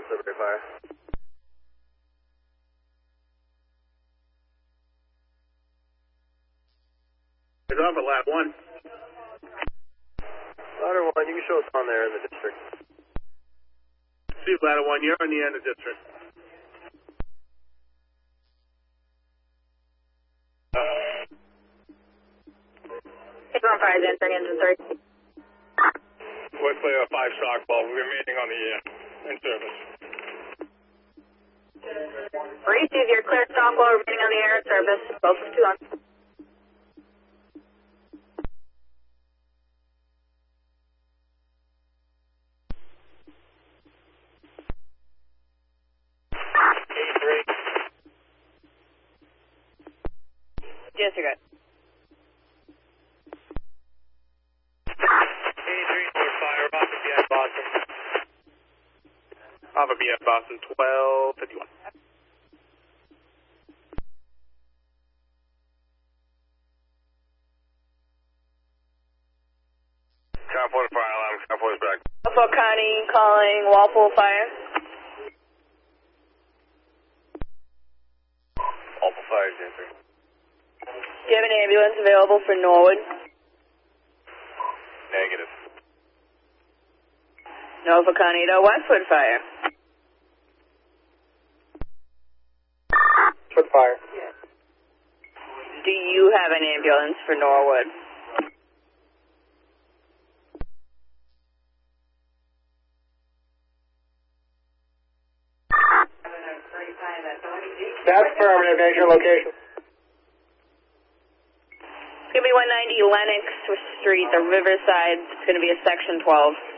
Liberty Fire. It's off at lap 1. Ladder 1, you can show us on there in the district. See, ladder 1, you're in the end of district. It's on fire, entering engine 3. Wesley, 5 shock ball remaining on the in service. Receive your clear stop while remaining on the air in service. Both of 2 on. Disregard. 83 for fire, off at BF Boston. Off of BF Boston, 1251. Convoy fire alarm, convoy's back. Alpha Connie calling Walpole Fire. Walpole Fire, J3. Do you have an ambulance available for Norwood? Negative. Nova Conito Westwood Fire. Westwood Fire. Do you have an ambulance for Norwood? That's affirmative, here's your location. It's going to be 190 Lennox Street, the Riverside. It's going to be a section 12.